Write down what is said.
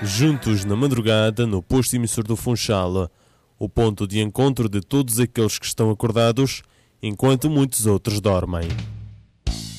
Juntos na madrugada, no posto emissor do Funchal, o ponto de encontro de todos aqueles que estão acordados, enquanto muitos outros dormem.